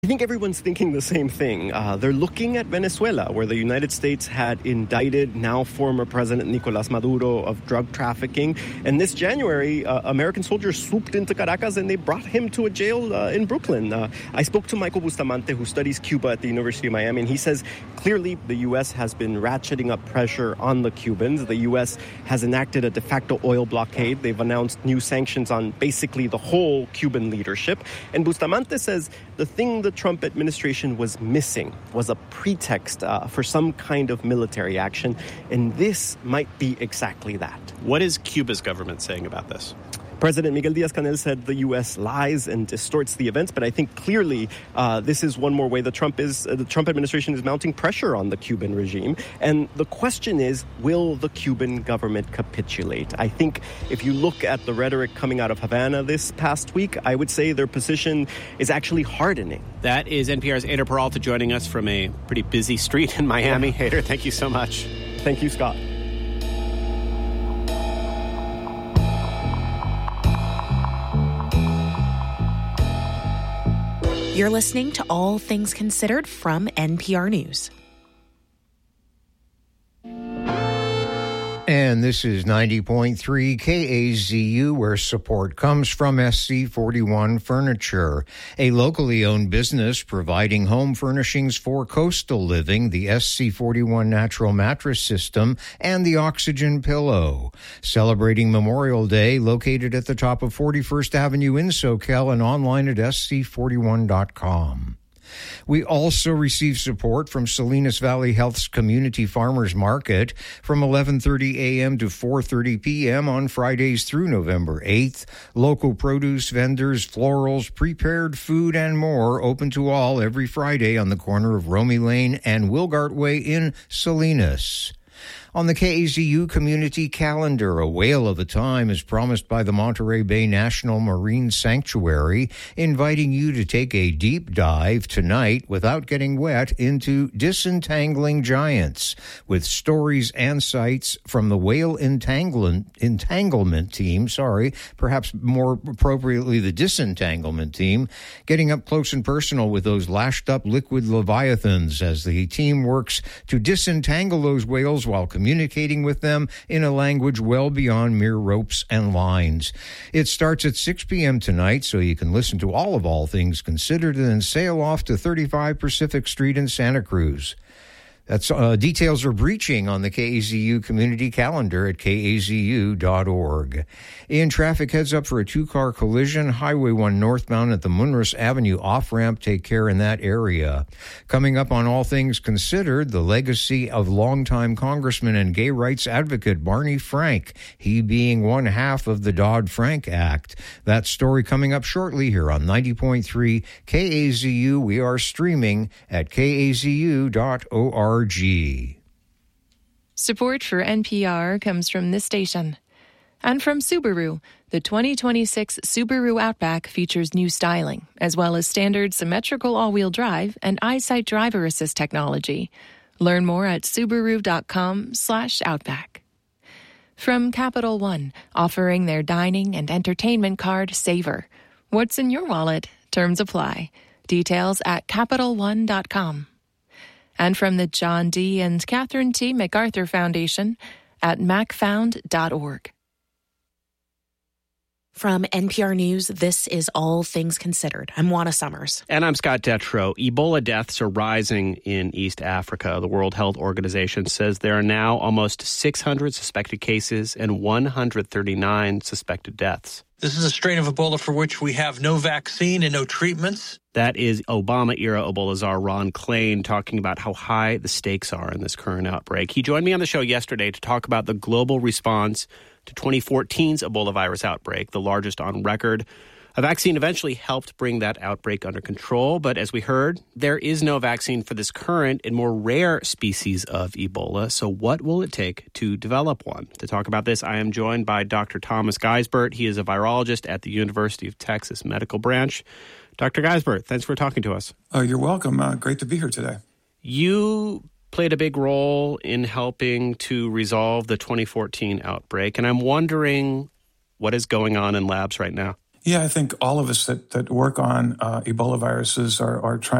I think everyone's thinking the same thing. They're looking at Venezuela, where the United States had indicted now former President Nicolas Maduro of drug trafficking. And this January, American soldiers swooped into Caracas and they brought him to a jail in Brooklyn. I spoke to Michael Bustamante, who studies Cuba at the University of Miami, and he says clearly the U.S. has been ratcheting up pressure on the Cubans. The U.S. has enacted a de facto oil blockade. They've announced new sanctions on basically the whole Cuban leadership. And Bustamante says the thing the Trump administration was missing was a pretext for some kind of military action, and this might be exactly that. What is Cuba's government saying about this? President Miguel Diaz-Canel said the U.S. lies and distorts the events, but I think clearly this is one more way the Trump administration is mounting pressure on the Cuban regime. And the question is, will the Cuban government capitulate? I think if you look at the rhetoric coming out of Havana this past week, I would say their position is actually hardening. That is NPR's Eyder Peralta joining us from a pretty busy street in Miami. Eyder, thank you so much. Thank you, Scott. You're listening to All Things Considered from NPR News. And this is 90.3 KAZU, where support comes from SC41 Furniture, a locally owned business providing home furnishings for coastal living, the SC41 Natural Mattress System, and the Oxygen Pillow. Celebrating Memorial Day, located at the top of 41st Avenue in SoCal and online at SC41.com. We also receive support from Salinas Valley Health's Community Farmers Market from 11:30 a.m. to 4:30 p.m. on Fridays through November 8th. Local produce vendors, florals, prepared food, and more open to all every Friday on the corner of Romy Lane and Wilgart Way in Salinas. On the KAZU community calendar, a whale of a time is promised by the Monterey Bay National Marine Sanctuary, inviting you to take a deep dive tonight without getting wet into Disentangling Giants, with stories and sights from the whale entanglement team, perhaps more appropriately the disentanglement team, getting up close and personal with those lashed-up liquid leviathans as the team works to disentangle those whales while communicating with them in a language well beyond mere ropes and lines. It starts at 6 p.m. tonight, so you can listen to All Things Considered and then sail off to 35 Pacific Street in Santa Cruz. That's details are breaching on the KAZU community calendar at kazu.org. In traffic, heads up for a two-car collision. Highway 1 northbound at the Munros Avenue off-ramp. Take care in that area. Coming up on All Things Considered, the legacy of longtime Congressman and gay rights advocate Barney Frank, he being one half of the Dodd-Frank Act. That story coming up shortly here on 90.3 KAZU. We are streaming at kazu.org. Support for NPR comes from this station. And from Subaru, the 2026 Subaru Outback features new styling, as well as standard symmetrical all-wheel drive and EyeSight driver assist technology. Learn more at Subaru.com/Outback. From Capital One, offering their dining and entertainment card, Savor. What's in your wallet? Terms apply. Details at CapitalOne.com. And from the John D. and Catherine T. MacArthur Foundation at macfound.org. From NPR News, this is All Things Considered. I'm Juana Summers. And I'm Scott Detrow. Ebola deaths are rising in East Africa. The World Health Organization says there are now almost 600 suspected cases and 139 suspected deaths. This is a strain of Ebola for which we have no vaccine and no treatments. That is Obama-era Ebola czar Ron Klain talking about how high the stakes are in this current outbreak. He joined me on the show yesterday to talk about the global response to 2014's Ebola virus outbreak, the largest on record. A vaccine eventually helped bring that outbreak under control, but as we heard, there is no vaccine for this current and more rare species of Ebola. So what will it take to develop one? To talk about this, I am joined by Dr. Thomas Geisbert. He is a virologist at the University of Texas Medical Branch. Dr. Geisbert, thanks for talking to us. You're welcome. Great to be here today. You played a big role in helping to resolve the 2014 outbreak, and I'm wondering what is going on in labs right now. Yeah, I think all of us that work on Ebola viruses are trying